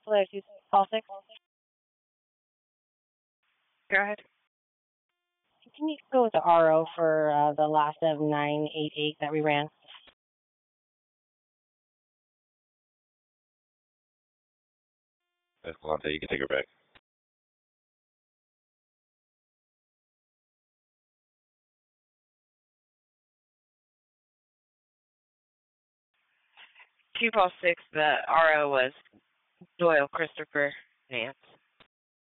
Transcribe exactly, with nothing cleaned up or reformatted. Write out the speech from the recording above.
Hello, two Paul six. Go ahead. Can you go with the R O for uh, the last of nine eight eight that we ran? Escalante, you can take her back. Two Paul six, the R O was Doyle Christopher Nance.